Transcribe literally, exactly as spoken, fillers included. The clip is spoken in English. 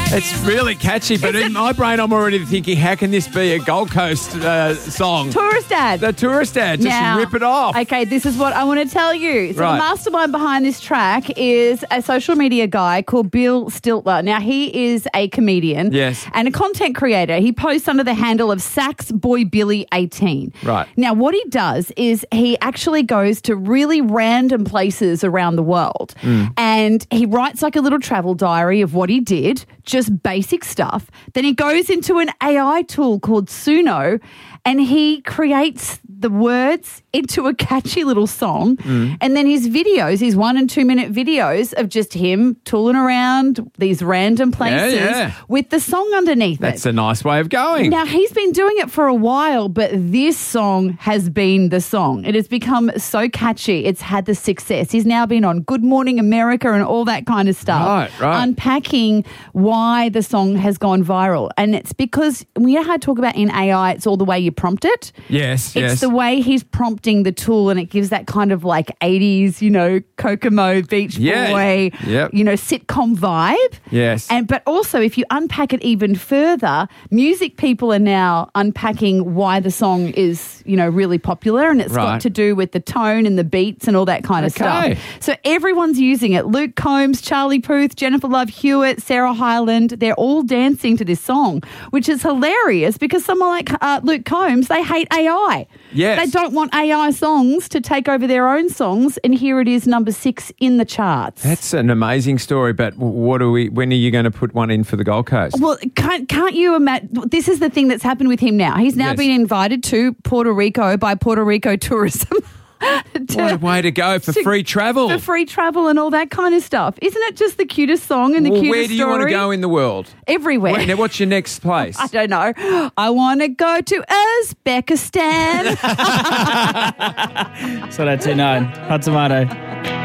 It's really catchy, but in my brain, I'm already thinking, how can this be a Gold Coast uh, song? Tourist ad. The tourist ad. Just Now, rip it off. Okay, this is what I want to tell you. So Right. the mastermind behind this track is a social media guy called Bill Stiltler. Now, he is a comedian Yes. and a content creator. He posts under the handle of Sax Boy Billy eighteen. Right. Now, what he does is he actually goes to really random places around the world Mm. and he writes like a little travel diary of what he did, just basic stuff. Then he goes into an A I tool called Suno and he creates the words into a catchy little song. Mm. And then his videos, his one and two minute videos of just him tooling around these random places yeah. with the song underneath That's it. a nice way of going. Now, he's been doing it for a while, but this song has been the song. It has become so catchy. It's had the success. He's now been on Good Morning America and all that kind of stuff. Right, right. Unpacking why the song has gone viral. And it's because, we know how to talk about in A I, it's all the way you prompt it. Yes, It's yes. the way he's prompting the tool and it gives that kind of like eighties, you know, Kokomo, Beach Yeah. Boy, Yep. you know, sitcom vibe. Yes. And but also if you unpack it even further, music people are now unpacking why the song is, you know, really popular, and it's Right. got to do with the tone and the beats and all that kind of Okay. stuff. So everyone's using it. Luke Combs, Charlie Puth, Jennifer Love Hewitt, Sarah Hyland, they're all dancing to this song, which is hilarious because someone like uh, Luke Combs, they hate A I. Yes. They don't want A I songs to take over their own songs, and here it is, number six in the charts. That's an amazing story, but what are we? When are you going to put one in for the Gold Coast? Well, can't, can't you imagine? This is the thing that's happened with him now. He's now Yes. been invited to Puerto Rico by Puerto Rico Tourism. to- What a way to go for to- free travel. For free travel and all that kind of stuff. Isn't it just the cutest song and the Well, cutest where do you story? want to go in the world? Everywhere. Wait, now, what's your next place? I don't know. I want to go to Uzbekistan. So that's two nine. Hot tomato.